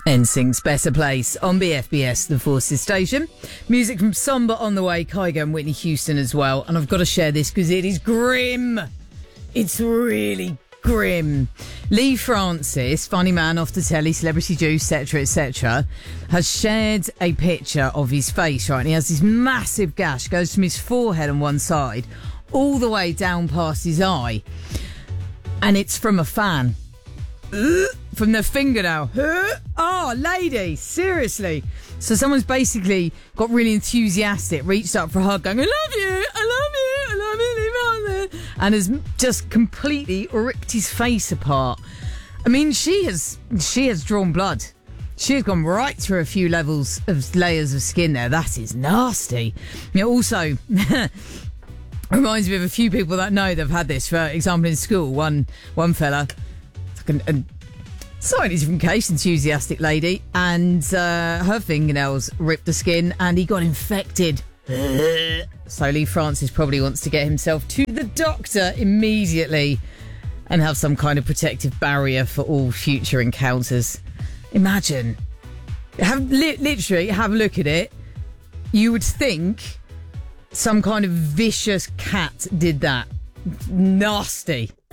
NSYNC's Better Place on BFBS, the Forces station. Music from Somber on the way, Kygo and Whitney Houston as well. And I've got to share this because it is grim. It's really grim. Lee Francis, funny man off the telly, celebrity juice, etc., has shared a picture of his face, right? And he has this massive gash, goes from his forehead on one side all the way down past his eye. And it's from a fan. From their fingernail. Oh, lady, seriously. So someone's basically got really enthusiastic, reached up for a hug, going, I love you, Lee Francis, and has just completely ripped his face apart. I mean, she has drawn blood. She has gone right through a few layers of skin there. That is nasty. Also, reminds me of a few people that know they've had this. For example, in school, one fella, a slightly different case, enthusiastic lady, and her fingernails ripped the skin and he got infected. So Lee Francis probably wants to get himself to the doctor immediately and have some kind of protective barrier for all future encounters. Imagine. Literally, have a look at it. You would think some kind of vicious cat did that. Nasty.